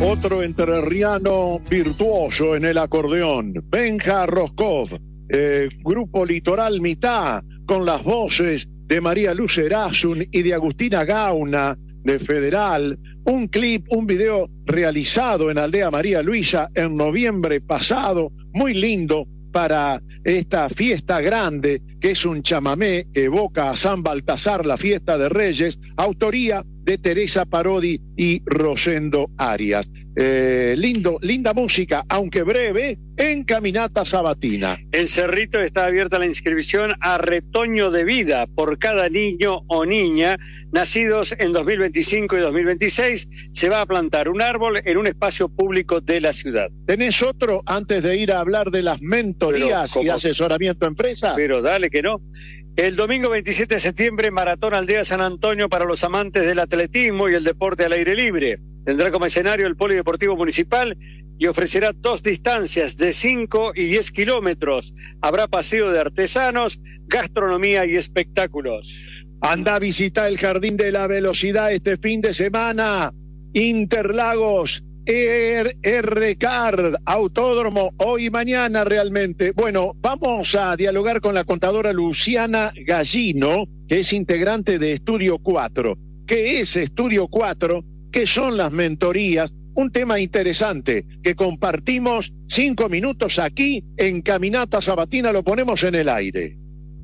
Otro entrerriano virtuoso en el acordeón, Benja Roscov, Grupo Litoral Mitad, con las voces de María Luz Erasun y de Agustina Gauna, de Federal. Un clip, un video realizado en Aldea María Luisa en noviembre pasado, muy lindo para esta fiesta grande, que es un chamamé que evoca a San Baltasar, la fiesta de Reyes, autoría de Teresa Parodi y Rosendo Arias. Linda música, aunque breve, en Caminata Sabatina. En Cerrito está abierta la inscripción a Retoño de Vida por cada niño o niña nacidos en 2025 y 2026. Se va a plantar un árbol en un espacio público de la ciudad. ¿Tenés otro antes de ir a hablar de las mentorías y asesoramiento a empresa? Pero dale que no. El domingo 27 de septiembre, Maratón Aldea San Antonio para los amantes del atletismo y el deporte al aire libre. Tendrá como escenario el Polideportivo Municipal y ofrecerá 2 distancias de 5 y 10 kilómetros. Habrá paseo de artesanos, gastronomía y espectáculos. Anda a visitar el Jardín de la Velocidad este fin de semana. Interlagos, R-Card, Autódromo, hoy y mañana realmente. Bueno, vamos a dialogar con la contadora Luciana Gallino, que es integrante de Estudio 4. ¿Qué es Estudio 4? ¿Qué son las mentorías? Un tema interesante que compartimos 5 minutos aquí en Caminata Sabatina, lo ponemos en el aire.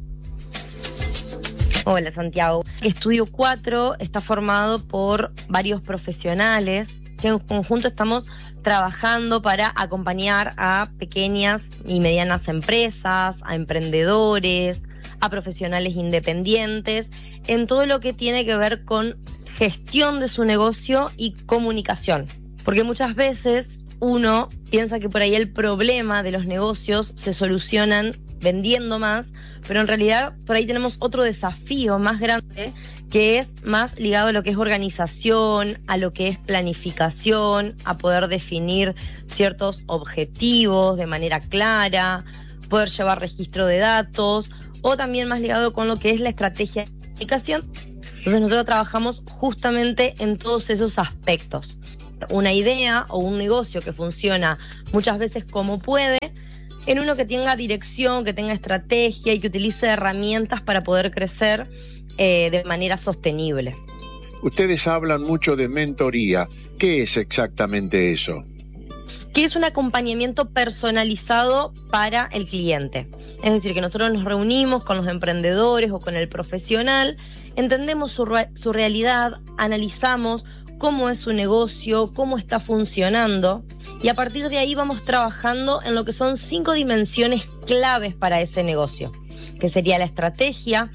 Hola Santiago. Estudio 4 está formado por varios profesionales que en conjunto estamos trabajando para acompañar a pequeñas y medianas empresas, a emprendedores, a profesionales independientes, en todo lo que tiene que ver con gestión de su negocio y comunicación. Porque muchas veces uno piensa que por ahí el problema de los negocios se solucionan vendiendo más, pero en realidad por ahí tenemos otro desafío más grande, que es más ligado a lo que es organización, a lo que es planificación, a poder definir ciertos objetivos de manera clara, poder llevar registro de datos, o también más ligado con lo que es la estrategia de comunicación. Entonces nosotros trabajamos justamente en todos esos aspectos. Una idea o un negocio que funciona muchas veces como puede, en uno que tenga dirección, que tenga estrategia y que utilice herramientas para poder crecer de manera sostenible. Ustedes hablan mucho de mentoría. ¿Qué es exactamente eso? Que es un acompañamiento personalizado para el cliente. Es decir, que nosotros nos reunimos con los emprendedores o con el profesional, entendemos su realidad, analizamos cómo es su negocio, cómo está funcionando, y a partir de ahí vamos trabajando en lo que son 5 dimensiones claves para ese negocio, que sería la estrategia,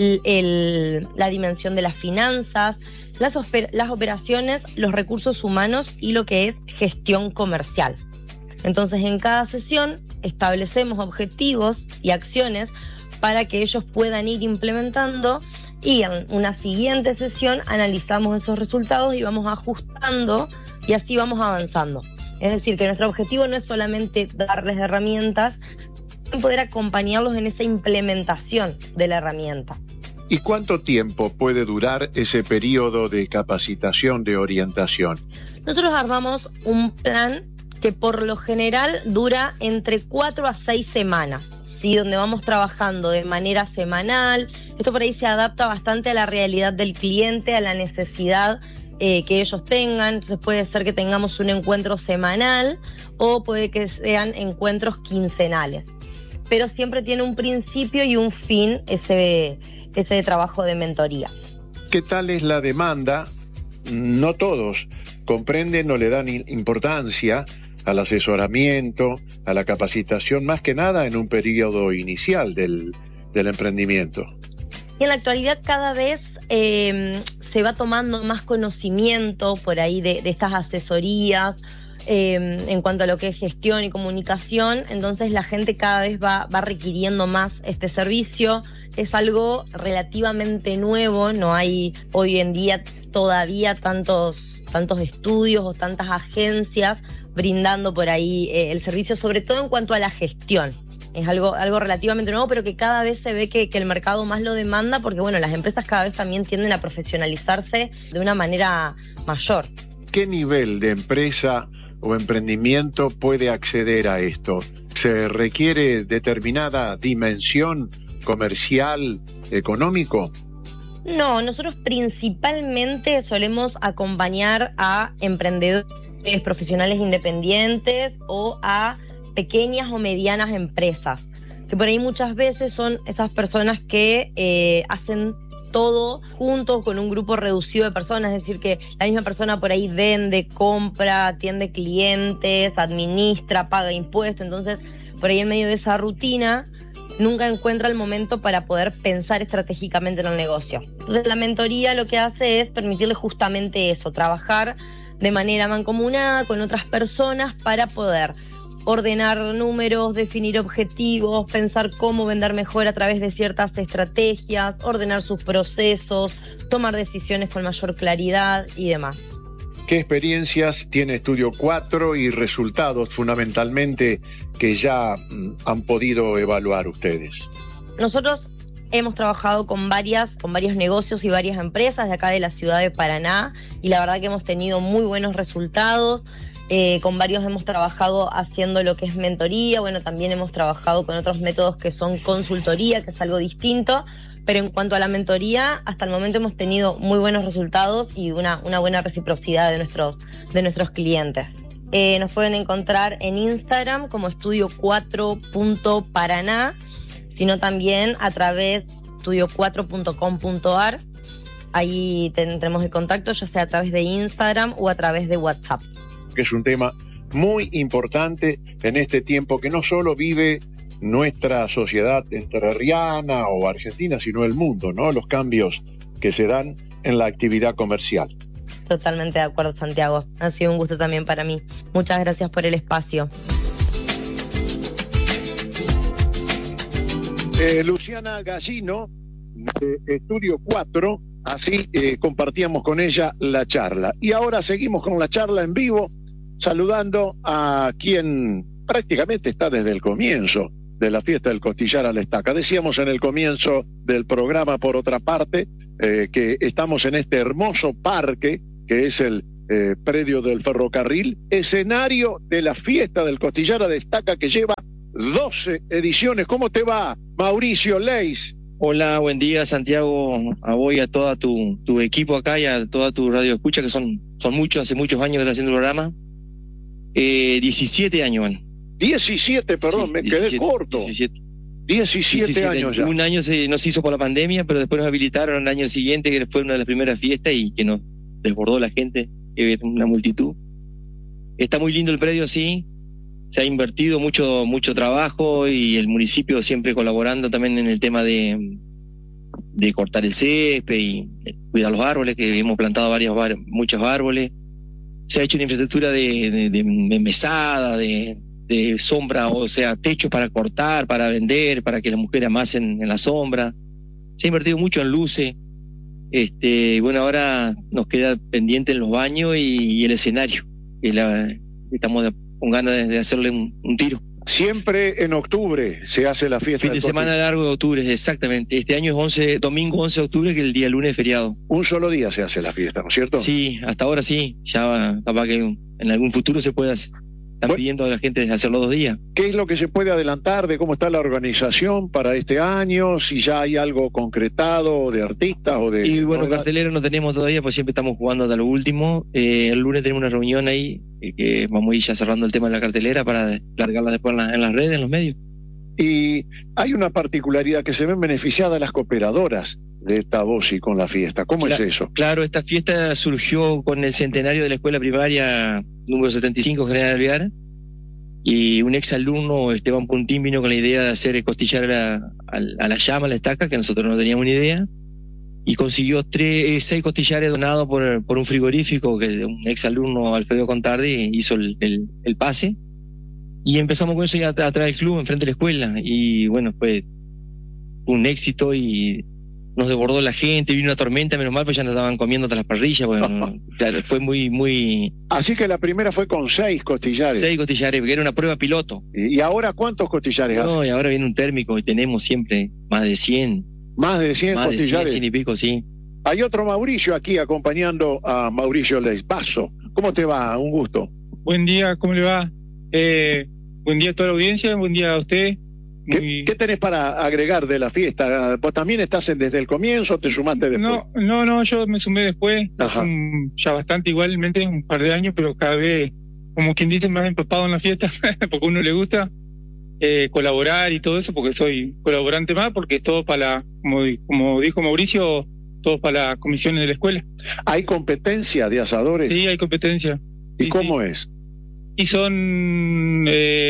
la dimensión de las finanzas, las operaciones, los recursos humanos y lo que es gestión comercial. Entonces, en cada sesión establecemos objetivos y acciones para que ellos puedan ir implementando, y en una siguiente sesión analizamos esos resultados y vamos ajustando, y así vamos avanzando. Es decir, que nuestro objetivo no es solamente darles herramientas, sino poder acompañarlos en esa implementación de la herramienta. ¿Y cuánto tiempo puede durar ese periodo de capacitación, de orientación? Nosotros armamos un plan que por lo general dura entre 4 a 6 semanas, ¿sí? Donde vamos trabajando de manera semanal. Esto por ahí se adapta bastante a la realidad del cliente, a la necesidad que ellos tengan. Entonces puede ser que tengamos un encuentro semanal o puede que sean encuentros quincenales. Pero siempre tiene un principio y un fin ese trabajo de mentoría. ¿Qué tal es la demanda? No todos comprenden o le dan importancia al asesoramiento, a la capacitación, más que nada en un periodo inicial del emprendimiento. Y en la actualidad cada vez se va tomando más conocimiento por ahí de estas asesorías en cuanto a lo que es gestión y comunicación. Entonces la gente cada vez va requiriendo más este servicio. Es algo relativamente nuevo, no hay hoy en día todavía tantos estudios o tantas agencias brindando por ahí el servicio, sobre todo en cuanto a la gestión. Es algo relativamente nuevo, pero que cada vez se ve que el mercado más lo demanda, porque bueno, las empresas cada vez también tienden a profesionalizarse de una manera mayor. ¿qué nivel de empresa o emprendimiento puede acceder a esto? ¿Se requiere determinada dimensión comercial, económico? No, nosotros principalmente solemos acompañar a emprendedores profesionales independientes o a pequeñas o medianas empresas, que por ahí muchas veces son esas personas que hacen todo junto con un grupo reducido de personas, es decir, que la misma persona por ahí vende, compra, atiende clientes, administra, paga impuestos, entonces por ahí en medio de esa rutina nunca encuentra el momento para poder pensar estratégicamente en el negocio. Entonces la mentoría lo que hace es permitirle justamente eso, trabajar de manera mancomunada con otras personas para poder ordenar números, definir objetivos, pensar cómo vender mejor a través de ciertas estrategias, ordenar sus procesos, tomar decisiones con mayor claridad y demás. ¿Qué experiencias tiene Estudio 4 y resultados fundamentalmente que ya han podido evaluar ustedes? Nosotros hemos trabajado con varios negocios y varias empresas de acá de la ciudad de Paraná y la verdad que hemos tenido muy buenos resultados. Con varios hemos trabajado haciendo lo que es mentoría, bueno, también hemos trabajado con otros métodos que son consultoría, que es algo distinto, pero en cuanto a la mentoría, hasta el momento hemos tenido muy buenos resultados y una buena reciprocidad de nuestros clientes. Nos pueden encontrar en Instagram como estudio4.paraná, sino también a través de estudio4.com.ar. Ahí tendremos el contacto, ya sea a través de Instagram o a través de WhatsApp. Que es un tema muy importante en este tiempo que no solo vive nuestra sociedad entrerriana o argentina, sino el mundo, ¿no? Los cambios que se dan en la actividad comercial. Totalmente de acuerdo, Santiago. Ha sido un gusto también para mí. Muchas gracias por el espacio. Luciana Gallino, de Estudio 4, así compartíamos con ella la charla. Y ahora seguimos con la charla en vivo, saludando a quien prácticamente está desde el comienzo de la fiesta del costillar a la estaca. Decíamos en el comienzo del programa, por otra parte, que estamos en este hermoso parque, que es el predio del ferrocarril, escenario de la fiesta del costillar a la estaca que lleva 12 ediciones. ¿Cómo te va, Mauricio Leis? Hola, buen día, Santiago, a vos y a todo tu equipo acá y a toda tu radio escucha, que son muchos, hace muchos años que está haciendo el programa. 17 años van. 17, perdón, sí, me 17, quedé corto. 17 años ya. Un año no se hizo por la pandemia, pero después nos habilitaron el año siguiente, que fue una de las primeras fiestas y que nos desbordó la gente, una multitud. Está muy lindo el predio, sí. Se ha invertido mucho trabajo y el municipio siempre colaborando también en el tema de cortar el césped y cuidar los árboles, que hemos plantado muchos árboles. Se ha hecho una infraestructura de mesada, de sombra, o sea, techo para cortar, para vender, para que las mujeres amasen en la sombra. Se ha invertido mucho en luces. Bueno, ahora nos queda pendiente en los baños y el escenario, que estamos con ganas de hacerle un tiro. Siempre en octubre se hace la fiesta. Fin de semana largo de octubre, exactamente. Este año es domingo 11 de octubre, que es el día lunes feriado. Un solo día se hace la fiesta, ¿no es cierto? Sí, hasta ahora sí. Ya capaz que en algún futuro se pueda hacer. Están pidiendo a la gente hacerlo 2 días. ¿Qué es lo que se puede adelantar de cómo está la organización para este año? Si ya hay algo concretado de artistas o de... Y bueno, cartelera no tenemos todavía, pues siempre estamos jugando hasta lo último. El lunes tenemos una reunión ahí, que vamos a ir ya cerrando el tema de la cartelera para largarla después en las redes, en los medios. Y hay una particularidad, que se ven beneficiadas las cooperadoras de esta BOSI con la fiesta. ¿Cómo es eso? Claro, esta fiesta surgió con el centenario de la escuela primaria número 75, General Alvear, y un ex alumno, Esteban Puntín, vino con la idea de hacer costillar a la llama, a la estaca, que nosotros no teníamos ni idea, y consiguió 6 costillares donados por un frigorífico, que un ex alumno, Alfredo Contardi, hizo el pase, y empezamos con eso ya atrás del club, enfrente de la escuela, y bueno, fue un éxito y nos desbordó la gente, vino una tormenta, menos mal, pues ya nos estaban comiendo hasta las parrillas, bueno, claro, fue muy... Así que la primera fue con 6 costillares. 6 costillares, porque era una prueba piloto. ¿Y ahora cuántos costillares hacen? No, y ahora viene un térmico y tenemos siempre más de 100. ¿Más de 100 costillares? Más de 100 y pico, sí. Hay otro Mauricio aquí acompañando a Mauricio Leispaso. ¿Cómo te va? Un gusto. Buen día, ¿cómo le va? Buen día a toda la audiencia, buen día a usted. ¿Qué tenés para agregar de la fiesta? ¿Vos también estás desde el comienzo o te sumaste después? No, yo me sumé después, ya bastante igualmente, un par de años, pero cada vez, como quien dice, más empapado en la fiesta, porque a uno le gusta colaborar y todo eso, porque soy colaborante más, porque es todo para como dijo Mauricio, todo para las comisiones de la escuela. ¿Hay competencia de asadores? Sí, hay competencia. ¿Y sí, cómo sí. es? Y son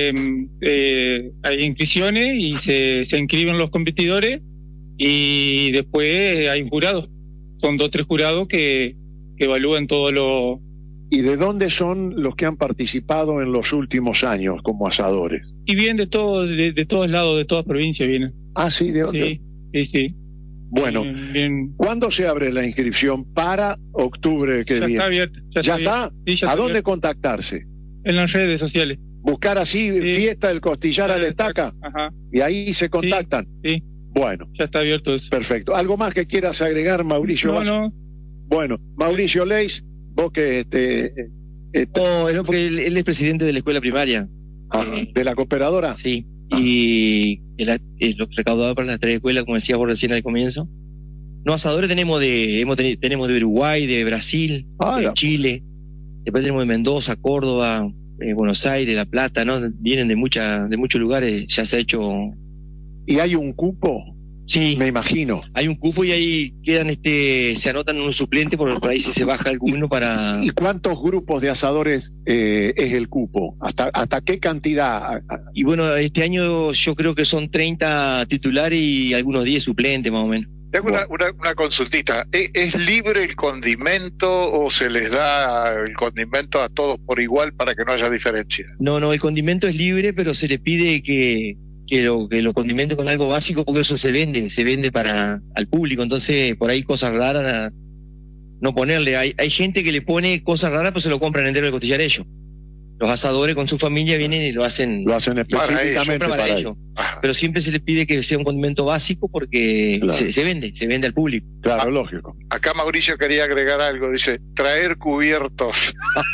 hay inscripciones y se inscriben los competidores y después hay un jurado. Son 2 o 3 jurados que evalúan todo lo... ¿Y de dónde son los que han participado en los últimos años como asadores? Y vienen de todos lados, de todas provincias vienen. Ah, sí, ¿de dónde? Sí. Bueno, bien. ¿Cuándo se abre la inscripción para octubre que viene? Está abierta. ¿Ya está? Sí, ya ¿A está dónde abierta. contactarse? En las redes sociales. Buscar así, Sí. Fiesta del Costillar a la Estaca. Ajá. Y ahí se contactan. Sí. Bueno, Ya está abierto eso. perfecto. ¿Algo más que quieras agregar, Mauricio? No. Bueno, Mauricio Leis, vos que No, porque él es presidente de la escuela primaria. de la cooperadora. Sí. Y los recaudadores para las 3 escuelas, como decías vos recién al comienzo. No, asadores tenemos tenemos de Uruguay, de Brasil, de Chile. Después tenemos de Mendoza, Córdoba, Buenos Aires, La Plata, ¿no? Vienen de muchos lugares, ya se ha hecho. ¿Y hay un cupo? Sí. Me imagino. Hay un cupo y ahí quedan, se anotan un suplente, por ahí si se baja alguno para... ¿Y cuántos grupos de asadores es el cupo? ¿Hasta qué cantidad? Y bueno, este año yo creo que son 30 titulares y algunos 10 suplentes más o menos. Tengo una consultita. ¿Es libre el condimento o se les da el condimento a todos por igual para que no haya diferencia? No, el condimento es libre, pero se le pide que lo condimente con algo básico, porque eso se vende para al público. Entonces, por ahí cosas raras, no ponerle. Hay gente que le pone cosas raras, pues se lo compran entero el costillar ellos. Los asadores con su familia vienen y lo hacen específicamente para ellos. Pero siempre se les pide que sea un condimento básico porque claro, se vende al público. Claro, lógico. Acá Mauricio quería agregar algo, dice, traer cubiertos.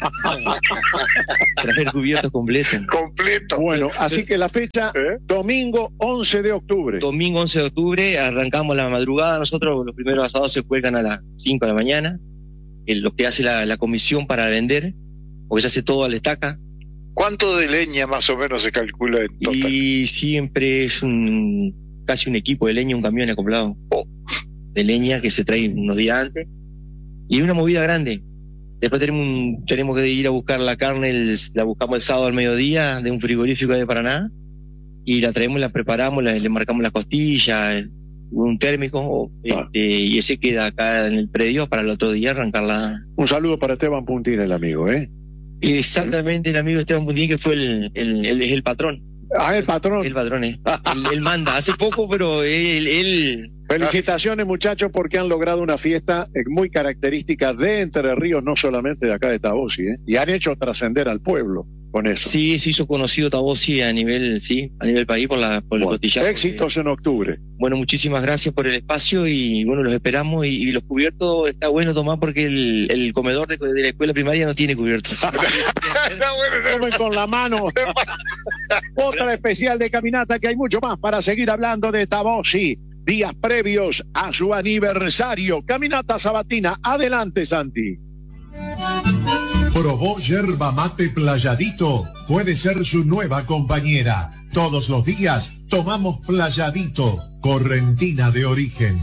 Traer cubiertos completos. Bueno, así que la fecha, domingo 11 de octubre. Domingo 11 de octubre, arrancamos la madrugada. Nosotros los primeros asados se cuelgan a las 5 de la mañana. Lo que hace la comisión para vender, porque se hace todo a la estaca. ¿Cuánto de leña más o menos se calcula en total? Y siempre es casi un equipo de leña, un camión acoplado de leña que se trae unos días antes. Y una movida grande. Después tenemos que ir a buscar la carne, la buscamos el sábado al mediodía de un frigorífico de Paraná, y la traemos, la preparamos, le marcamos la costilla, un térmico, y ese queda acá en el predio para el otro día arrancarla. Un saludo para Esteban Puntín, el amigo, Exactamente, el amigo Esteban Puntín, que fue el patrón. Ah, el patrón. El patrón, él manda. Hace poco, pero él... Felicitaciones, muchachos, porque han logrado una fiesta muy característica de Entre Ríos, no solamente de acá de Tabosi, y han hecho trascender al pueblo con eso. Sí, se hizo conocido Tabosi a nivel país por el costillar. Éxitos en octubre. Bueno, muchísimas gracias por el espacio y bueno, los esperamos, y los cubiertos está bueno tomar porque el comedor de la escuela primaria no tiene cubiertos. Tomen con la mano. Otra especial de caminata, que hay mucho más para seguir hablando de Tabosi. Días previos a su aniversario. Caminata sabatina. Adelante, Santi. Probó yerba mate Playadito. Puede ser su nueva compañera. Todos los días tomamos Playadito, correntina de origen.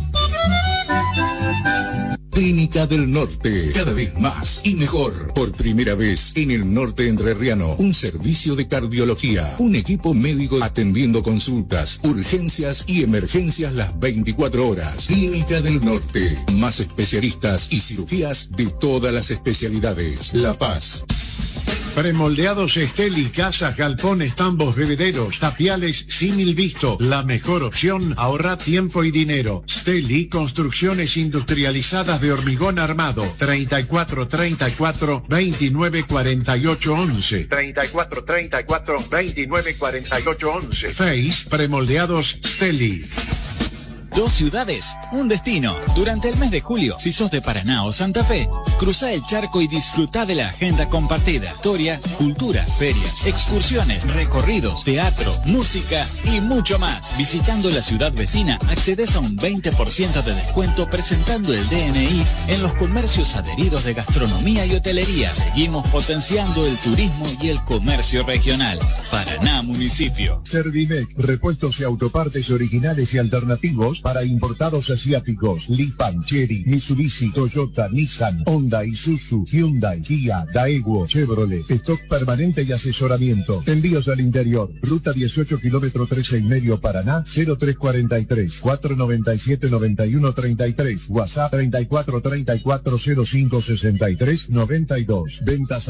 Clínica del Norte, cada vez más y mejor. Por primera vez en el norte entrerriano, un servicio de cardiología, un equipo médico atendiendo consultas, urgencias y emergencias las 24 horas. Clínica del Norte, más especialistas y cirugías de todas las especialidades. La Paz. Premoldeados Esteli, casas, galpones, tambos, bebederos, tapiales, símil visto. La mejor opción, ahorra tiempo y dinero. Steli, construcciones industrializadas de hormigón armado. 34 34 29 48 11. 34 34 29 48 11. Face, Premoldeados Steli. 2 ciudades, un destino. Durante el mes de julio, si sos de Paraná o Santa Fe, cruzá el charco y disfrutá de la agenda compartida. Historia, cultura, ferias, excursiones, recorridos, teatro, música y mucho más. Visitando la ciudad vecina, accedes a un 20% de descuento presentando el DNI en los comercios adheridos de gastronomía y hotelería. Seguimos potenciando el turismo y el comercio regional. Paraná Municipio. Servimec, repuestos y autopartes originales y alternativos para importados asiáticos. Lipan, Chery, Mitsubishi, Toyota, Nissan, Honda, Isuzu, Hyundai, Kia, Daewoo, Chevrolet. Stock permanente y asesoramiento. Envíos al interior. Ruta 18 kilómetro 13,5 Paraná, 0343 497 9133. WhatsApp 34 34 05 63 92. Ventas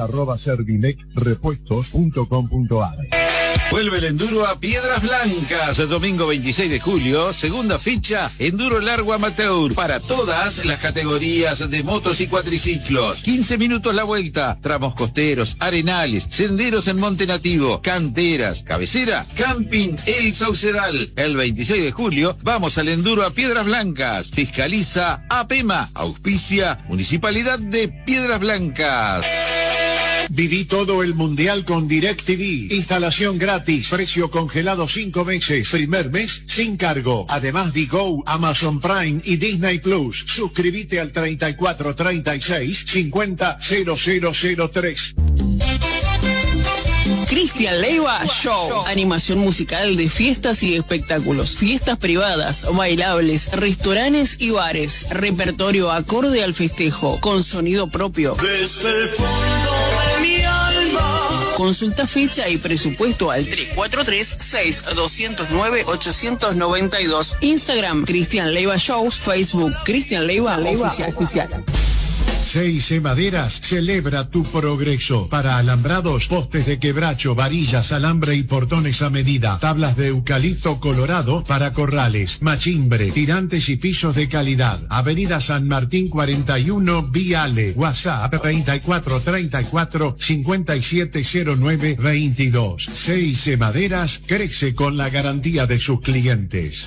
@servimecrepuestos.com.ar. Vuelve el enduro a Piedras Blancas, domingo 26 de julio, segunda fecha, enduro largo amateur, para todas las categorías de motos y cuatriciclos. 15 minutos la vuelta, tramos costeros, arenales, senderos en monte nativo, canteras, cabecera, camping El Saucedal. El 26 de julio, vamos al enduro a Piedras Blancas. Fiscaliza APEMA, auspicia Municipalidad de Piedras Blancas. Viví todo el mundial con DirecTV. Instalación gratis, precio congelado 5 meses, primer mes sin cargo. Además Digo, Amazon Prime y Disney Plus. Suscríbete al 34 36 50 0003. Cristian Leiva Show. Animación musical de fiestas y espectáculos. Fiestas privadas, bailables, restaurantes y bares. Repertorio acorde al festejo, con sonido propio. Desde el fondo de mi alma. Consulta fecha y presupuesto al 343-6209-892. Instagram, Cristian Leiva Shows. Facebook, Cristian Leiva Oficial. 6C Maderas celebra tu progreso. Para alambrados, postes de quebracho, varillas, alambre y portones a medida. Tablas de eucalipto colorado para corrales, machimbre, tirantes y pisos de calidad. Avenida San Martín 41, Viale. WhatsApp 34 34 5709 22. 6C Maderas crece con la garantía de sus clientes.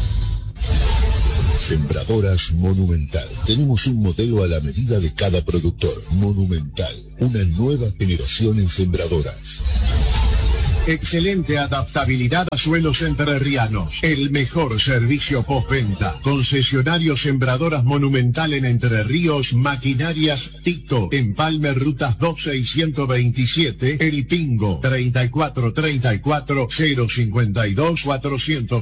Sembradoras Monumental. Tenemos un modelo a la medida de cada productor. Monumental, una nueva generación en sembradoras. Excelente adaptabilidad a suelos entrerrianos. El mejor servicio postventa. Concesionario Sembradoras Monumental en Entre Ríos, Maquinarias Tito. Empalme Rutas 12 y 127. El Pingo 34 34 052 400.